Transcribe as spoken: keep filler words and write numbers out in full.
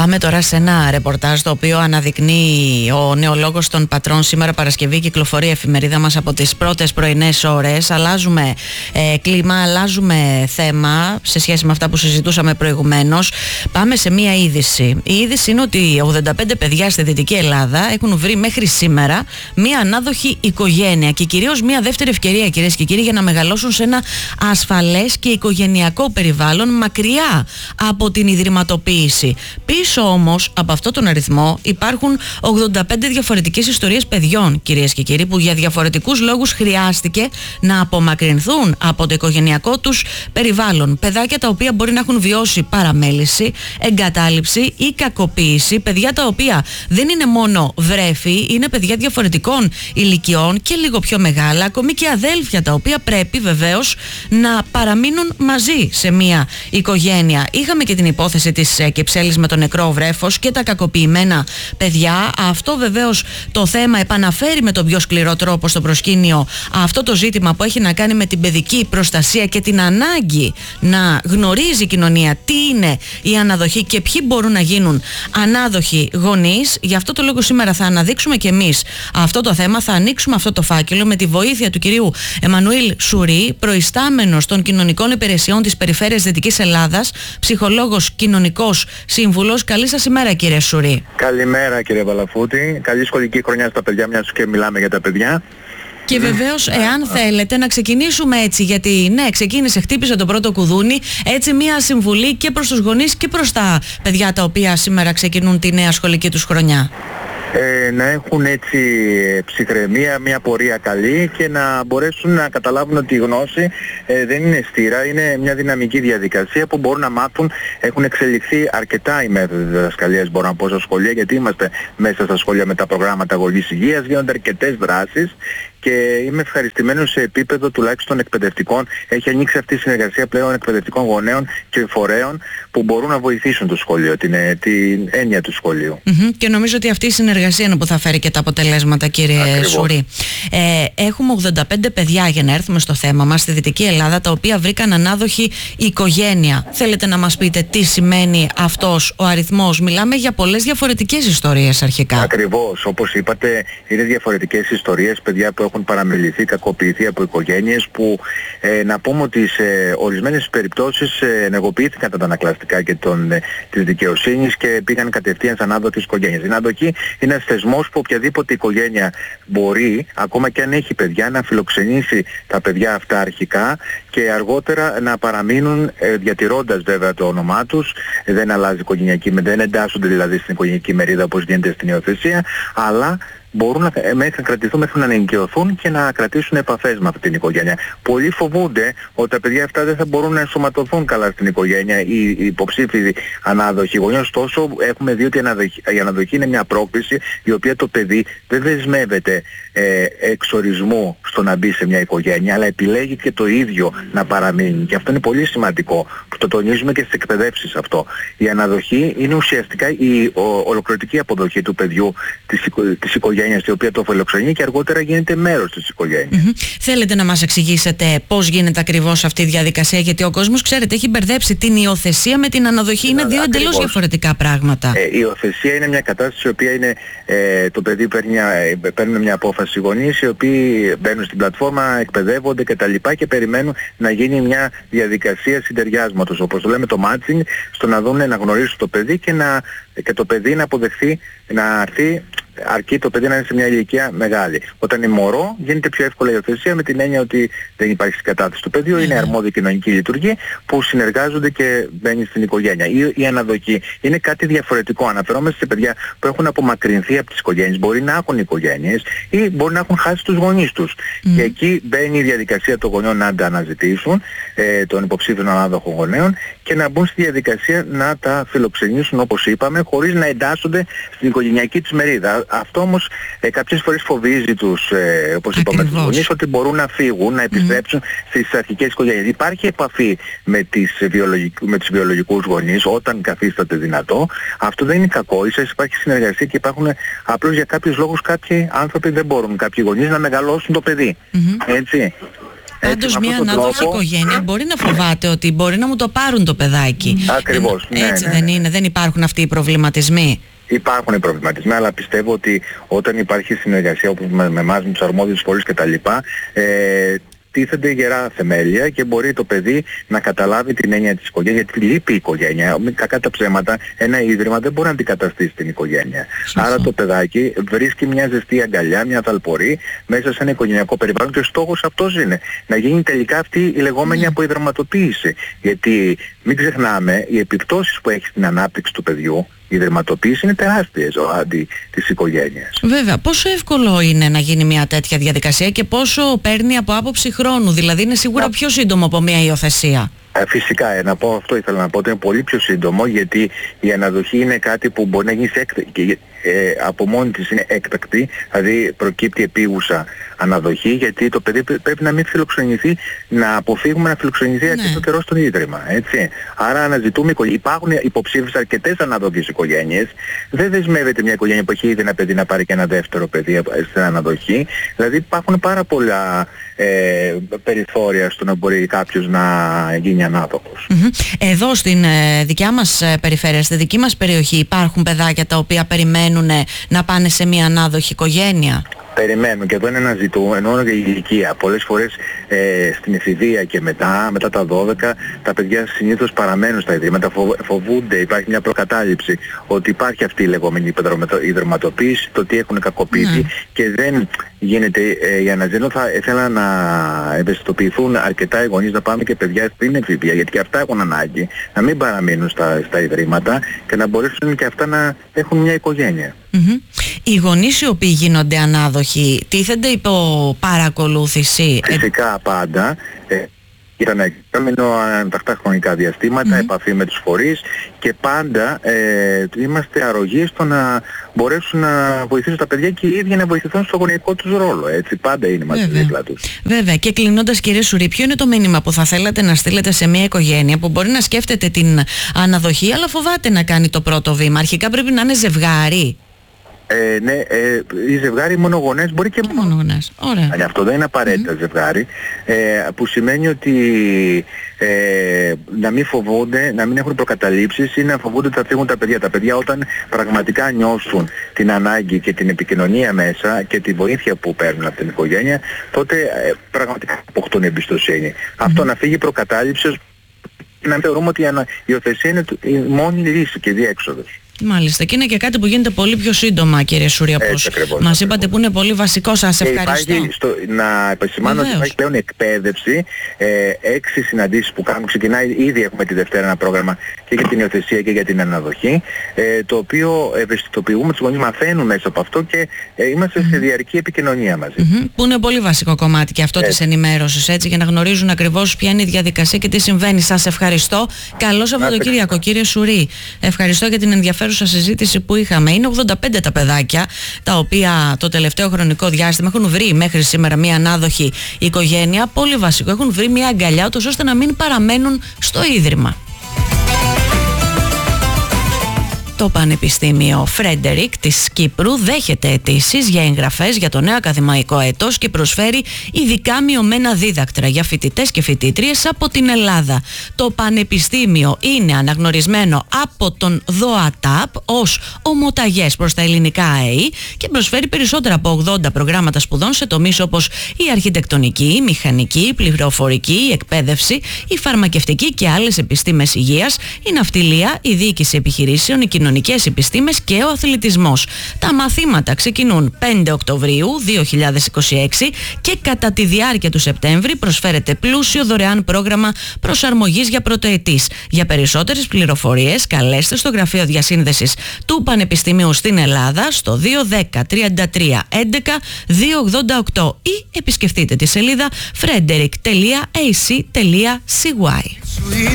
Πάμε τώρα σε ένα ρεπορτάζ το οποίο αναδεικνύει ο νεολόγος των πατρών. Σήμερα Παρασκευή κυκλοφορεί η εφημερίδα μας από τις πρώτες πρωινές ώρες. Αλλάζουμε ε, κλίμα, αλλάζουμε θέμα σε σχέση με αυτά που συζητούσαμε προηγουμένως. Πάμε σε μία είδηση. Η είδηση είναι ότι ογδόντα πέντε παιδιά στη Δυτική Ελλάδα έχουν βρει μέχρι σήμερα μία ανάδοχη οικογένεια και κυρίως μία δεύτερη ευκαιρία, κυρίες και κύριοι, για να μεγαλώσουν σε ένα ασφαλές και οικογενειακό περιβάλλον μακριά από την ιδρυματοποίηση. Πίσω όμως από αυτόν τον αριθμό υπάρχουν ογδόντα πέντε διαφορετικές ιστορίες παιδιών, κυρίες και κύριοι, που για διαφορετικούς λόγους χρειάστηκε να απομακρυνθούν από το οικογενειακό τους περιβάλλον. Παιδάκια τα οποία μπορεί να έχουν βιώσει παραμέληση, εγκατάλειψη ή κακοποίηση. Παιδιά τα οποία δεν είναι μόνο βρέφη, είναι παιδιά διαφορετικών ηλικιών και λίγο πιο μεγάλα, ακόμη και αδέλφια τα οποία πρέπει βεβαίως να παραμείνουν μαζί σε μια οικογένεια. Είχαμε και την υπόθεση της Κυψέλης με το νεκρό βρέφος και τα κακοποιημένα παιδιά. Αυτό βεβαίως το θέμα επαναφέρει με τον πιο σκληρό τρόπο στο προσκήνιο αυτό το ζήτημα που έχει να κάνει με την παιδική προστασία και την ανάγκη να γνωρίζει η κοινωνία τι είναι η αναδοχή και ποιοι μπορούν να γίνουν ανάδοχοι γονείς. Γι' αυτό το λόγο σήμερα θα αναδείξουμε και εμείς αυτό το θέμα, θα ανοίξουμε αυτό το φάκελο με τη βοήθεια του κυρίου Εμμανουήλ Σουρί, προϊστάμενος των κοινωνικών υπηρεσιών της Περιφέρειας Δυτικής Ελλάδας, ψυχολόγος, κοινωνικός σύμβουλος. Καλή σας ημέρα, κύριε Σουρί. Καλημέρα, κύριε Βαλαφούτη. Καλή σχολική χρονιά στα παιδιά, μιας και μιλάμε για τα παιδιά. Και βεβαίως, εάν θέλετε, να ξεκινήσουμε έτσι, γιατί ναι, ξεκίνησε, χτύπησε το πρώτο κουδούνι, έτσι μια συμβουλή και προς τους γονείς και προς τα παιδιά τα οποία σήμερα ξεκινούν τη νέα σχολική τους χρονιά. Ε, να έχουν έτσι ψυχραιμία, μια πορεία καλή και να μπορέσουν να καταλάβουν ότι η γνώση ε, δεν είναι στήρα, είναι μια δυναμική διαδικασία που μπορούν να μάθουν. Έχουν εξελιχθεί αρκετά οι μέθοδοι διδασκαλίας, μπορώ να πω, στα σχολεία, γιατί είμαστε μέσα στα σχολεία με τα προγράμματα αγωγής υγείας, γίνονται αρκετές δράσεις. Και είμαι ευχαριστημένος σε επίπεδο τουλάχιστον εκπαιδευτικών. Έχει ανοίξει αυτή η συνεργασία πλέον εκπαιδευτικών γονέων και φορέων που μπορούν να βοηθήσουν το σχολείο, την, την έννοια του σχολείου. Mm-hmm. Και νομίζω ότι αυτή η συνεργασία είναι που θα φέρει και τα αποτελέσματα, κύριε Ακριβώς. Σουρί. Ε, έχουμε ογδόντα πέντε παιδιά, για να έρθουμε στο θέμα μας, στη Δυτική Ελλάδα, τα οποία βρήκαν ανάδοχη οικογένεια. Θέλετε να μας πείτε τι σημαίνει αυτός ο αριθμός? Μιλάμε για πολλές διαφορετικές ιστορίες αρχικά. Ακριβώς. Όπως είπατε, είναι διαφορετικές ιστορίες, παιδιά που έχουν παραμεληθεί, κακοποιηθεί από οικογένειες που ε, να πούμε ότι σε ορισμένες περιπτώσεις ε, ενεργοποιήθηκαν τα ανακλαστικά και των, ε, της δικαιοσύνης και πήγαν κατευθείαν σαν ανάδοχες οικογένειες. Η αναδοχή είναι ένας θεσμός που οποιαδήποτε οικογένεια μπορεί, ακόμα και αν έχει παιδιά, να φιλοξενήσει τα παιδιά αυτά αρχικά και αργότερα να παραμείνουν ε, διατηρώντας βέβαια το όνομά τους. Ε, δεν αλλάζει οικογενειακή, δεν εντάσσονται δηλαδή στην οικογενειακή μερίδα όπως γίνεται στην υιοθεσία, αλλά μπορούν να, μέχρι να κρατηθούν, μέχρι να ενοικιωθούν και να κρατήσουν επαφές με αυτή την οικογένεια. Πολλοί φοβούνται ότι τα παιδιά αυτά δεν θα μπορούν να ενσωματωθούν καλά στην οικογένεια, οι, οι υποψήφοι ανάδοχοι γονείς. Ωστόσο, έχουμε δει ότι η αναδοχή, η αναδοχή είναι μια πρόκληση η οποία το παιδί δεν δεσμεύεται ε, εξ ορισμού στο να μπει σε μια οικογένεια, αλλά επιλέγει και το ίδιο να παραμείνει. Και αυτό είναι πολύ σημαντικό, που το τονίζουμε και στις εκπαιδεύσεις αυτό. Η αναδοχή είναι ουσιαστικά η ο, ολοκληρωτική αποδοχή του παιδιού της, της οικογένειας, η οποία το φιλοξενεί και αργότερα γίνεται μέρος της οικογένειας. Mm-hmm. Θέλετε να μας εξηγήσετε πώς γίνεται ακριβώς αυτή η διαδικασία? Γιατί ο κόσμος, ξέρετε, έχει μπερδέψει την υιοθεσία με την αναδοχή. Είναι δύο εντελώς διαφορετικά πράγματα. Ε, η υιοθεσία είναι μια κατάσταση η οποία είναι, ε, το παιδί παίρνει μια, παίρνουν μια απόφαση οι γονείς, οι οποίοι μπαίνουν στην πλατφόρμα, εκπαιδεύονται κτλ. Και, και περιμένουν να γίνει μια διαδικασία συντεριάσματος, όπως το λέμε το matching, στο να δουν, να γνωρίσουν το παιδί και, να, και το παιδί να αποδεχθεί, να έρθει, αρκεί το παιδί να είναι σε μια ηλικία μεγάλη. Όταν είναι μωρό γίνεται πιο εύκολα η υιοθεσία, με την έννοια ότι δεν υπάρχει συγκατάθεση του παιδιού, mm-hmm. είναι αρμόδια κοινωνική λειτουργία που συνεργάζονται και μπαίνει στην οικογένεια. Η, η αναδοχή είναι κάτι διαφορετικό. Αναφερόμαστε σε παιδιά που έχουν απομακρυνθεί από τις οικογένειες, μπορεί να έχουν οικογένειες ή μπορεί να έχουν χάσει τους γονείς τους. Mm-hmm. Και εκεί μπαίνει η διαδικασία των γονιών να αναζητήσουν ε, των υποψήφιων ανάδοχων γονέων και να μπουν στη διαδικασία να τα φιλοξενήσουν, όπως είπαμε, χωρίς να εντάσσονται στην οικογενειακή της μερίδα. Αυτό όμως ε, κάποιες φορές φοβίζει τους, ε, όπως είπαμε, τους γονείς, ότι μπορούν να φύγουν, να επιστρέψουν mm. στις αρχικές οικογένειες. Υπάρχει επαφή με, τις βιολογικ... με τους βιολογικούς γονείς όταν καθίσταται δυνατό. Αυτό δεν είναι κακό. Ίσως υπάρχει συνεργασία και υπάρχουν απλώς για κάποιους λόγους κάποιοι άνθρωποι δεν μπορούν, κάποιοι γονείς, να μεγαλώσουν το παιδί. Mm-hmm. Έτσι. Πάντως μια ανάδοχη τρόπο... οικογένεια μπορεί να φοβάται ότι μπορεί να μου το πάρουν το παιδάκι. Ακριβώς. Ε, έτσι ναι, ναι, δεν ναι. είναι, δεν υπάρχουν αυτοί οι προβληματισμοί. Υπάρχουν προβληματισμοί, αλλά πιστεύω ότι όταν υπάρχει συνεργασία όπως με εμάς, με τους αρμόδιους φορείς κτλ., ε, τίθενται γερά θεμέλια και μπορεί το παιδί να καταλάβει την έννοια της οικογένειας, γιατί λείπει η οικογένεια. Κακά τα ψέματα, ένα ίδρυμα δεν μπορεί να αντικαταστήσει την οικογένεια. Σωστό. Άρα το παιδάκι βρίσκει μια ζεστή αγκαλιά, μια ταλπορή μέσα σε ένα οικογενειακό περιβάλλον και ο στόχος αυτός είναι να γίνει τελικά αυτή η λεγόμενη mm. αποϊδραματοποίηση. Γιατί μην ξεχνάμε, οι επιπτώσεις που έχει στην ανάπτυξη του παιδιού, η ιδρυματοποίηση είναι τεράστιες αντί της οικογένειας. Βέβαια, πόσο εύκολο είναι να γίνει μια τέτοια διαδικασία και πόσο παίρνει από άποψη χρόνου, δηλαδή είναι σίγουρα πιο σύντομο από μια υιοθεσία. Φυσικά, ε, να πω αυτό ήθελα να πω ότι είναι πολύ πιο σύντομο, γιατί η αναδοχή είναι κάτι που μπορεί να γίνει σε έκτακτη, ε, από μόνη της είναι έκτακτη, δηλαδή προκύπτει επίγουσα αναδοχή, γιατί το παιδί πρέπει να μην φιλοξενηθεί, να αποφύγουμε να φιλοξενηθεί ναι. αρκετό καιρό στον ίδρυμα, έτσι. Άρα αναζητούμε, υπάρχουν υποψήφιες αρκετές αναδοχείς οικογένειες, δεν δεσμεύεται μια οικογένεια που έχει ήδη ένα παιδί να πάρει και ένα δεύτερο παιδί στην αναδοχή, δηλαδή υπάρχουν πάρα πολλά ε, περιθώρια στο να μπορεί κάποιος να γίνει ανάδοχος. Mm-hmm. Εδώ στην ε, δικιά μας ε, περιφέρεια, στη δική μας περιοχή υπάρχουν παιδάκια τα οποία περιμένουν να πάνε σε μια ανάδοχη οικογένεια. Περιμένουν, και εδώ είναι ένα ζητούμενο για η ηλικία. Πολλές φορές ε, στην εφηβεία και μετά, μετά τα δώδεκα, τα παιδιά συνήθως παραμένουν στα ιδρύματα, φοβούνται, υπάρχει μια προκατάληψη ότι υπάρχει αυτή η λεγόμενη ιδρυματοποίηση, το ότι έχουν κακοποιηθεί mm. και δεν γίνεται ε, η αναζήτηση. Θα ήθελα να ευαισθητοποιηθούν αρκετά οι γονείς να πάμε και παιδιά στην εφηβεία, γιατί και αυτά έχουν ανάγκη να μην παραμείνουν στα, στα ιδρύματα και να μπορέσουν και αυτά να έχουν μια οικογένεια. Mm-hmm. Οι γονείς οι οποίοι γίνονται ανάδοχοι τίθενται υπό παρακολούθηση? Φυσικά πάντα. Ε, ήταν εξάμεινο ανατακτά χρονικά διαστήματα, mm-hmm. επαφή με τους φορείς και πάντα ε, είμαστε αρρωγοί στο να μπορέσουν να βοηθήσουν τα παιδιά και οι ίδιοι να βοηθηθούν στο γονεϊκό τους ρόλο. Έτσι, πάντα είναι μαζί δίπλα τους. Βέβαια. Και κλείνοντας, κύριε Σουρή, ποιο είναι το μήνυμα που θα θέλατε να στείλετε σε μια οικογένεια που μπορεί να σκέφτεται την αναδοχή, αλλά φοβάται να κάνει το πρώτο βήμα? Αρχικά πρέπει να είναι ζευγάρι. Ε, ναι, ε, οι ζευγάρι μονογονές μπορεί και, και μονογονές. Ωραία. Αλλά αυτό δεν είναι απαραίτητα mm-hmm. ζευγάρι, ε, που σημαίνει ότι ε, να μην φοβούνται, να μην έχουν προκαταλήψεις ή να φοβούνται ότι θα φύγουν τα παιδιά. Τα παιδιά όταν πραγματικά νιώσουν την ανάγκη και την επικοινωνία μέσα και τη βοήθεια που παίρνουν από την οικογένεια, τότε ε, πραγματικά αποκτούν εμπιστοσύνη. Mm-hmm. Αυτό να φύγει προκατάληψη, να θεωρούμε ότι η υιοθεσία είναι η μόνη λύση και διέξοδος. Μάλιστα, και είναι και κάτι που γίνεται πολύ πιο σύντομα, κύριε Σουρή, όπως μας είπατε, που είναι πολύ βασικό. Σας ευχαριστώ. Υπάρχει στο, να επισημάνω ότι υπάρχει πλέον εκπαίδευση, ε, έξι συναντήσεις που κάνουμε, ξεκινάει ήδη, έχουμε τη Δευτέρα ένα πρόγραμμα και για την υιοθεσία και για την αναδοχή, ε, το οποίο ευαισθητοποιούμε τους γονείς, μαθαίνουν μέσα από αυτό και ε, είμαστε mm-hmm. σε διαρκή επικοινωνία μαζί. Mm-hmm. Που είναι πολύ βασικό κομμάτι και αυτό έτσι. Της ενημέρωσης, έτσι, για να γνωρίζουν ακριβώς ποια είναι η διαδικασία και τι συμβαίνει. Σας ευχαριστώ. Καλό Σαββατοκύριακο, κύριε Σουρή. Ευχαριστώ για την ενδιαφέρουσα συζήτηση που είχαμε. Είναι ογδόντα πέντε τα παιδάκια τα οποία το τελευταίο χρονικό διάστημα έχουν βρει μέχρι σήμερα μια ανάδοχη οικογένεια. Πολύ βασικό. Έχουν βρει μια αγκαλιά ώστε να μην παραμένουν στο ίδρυμα. Το Πανεπιστήμιο Φρέντερικ της Κύπρου δέχεται αιτήσεις για εγγραφές για το νέο ακαδημαϊκό έτος και προσφέρει ειδικά μειωμένα δίδακτρα για φοιτητές και φοιτήτριες από την Ελλάδα. Το Πανεπιστήμιο είναι αναγνωρισμένο από τον ΔΟΑΤΑΠ ως ομοταγές προς τα ελληνικά ΑΕΗ και προσφέρει περισσότερα από ογδόντα προγράμματα σπουδών σε τομείς όπως η αρχιτεκτονική, η μηχανική, η πληροφορική, η εκπαίδευση, η φαρμακευτική και άλλες επιστήμες υγείας, η ναυτιλία, η διοίκηση επιχειρήσεων, η κοινωνικές επιστήμες και ο αθλητισμός. Τα μαθήματα ξεκινούν πέντε Οκτωβρίου δύο χιλιάδες είκοσι έξι και κατά τη διάρκεια του Σεπτέμβρη προσφέρεται πλούσιο δωρεάν πρόγραμμα προσαρμογής για πρωτοετής. Για περισσότερες πληροφορίες καλέστε στο γραφείο διασύνδεσης του Πανεπιστημίου στην Ελλάδα στο δύο ένα μηδέν τριάντα τρία έντεκα διακόσια ογδόντα οκτώ ή επισκεφτείτε τη σελίδα frederick τελεία a c τελεία c y.